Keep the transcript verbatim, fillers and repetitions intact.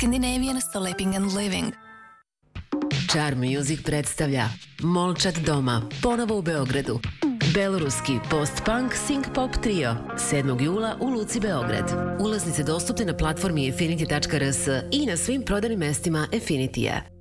Scandinavian Sleeping and Living. Charm Music predstavlja Molčat doma, ponovo u Beogradu. Beloruski post-punk synth-pop trio, sedmog jula u Luci Beograd. Ulaznice dostupne na platformi affinity tačka rs i na svim prodajnim mestima Affinitija.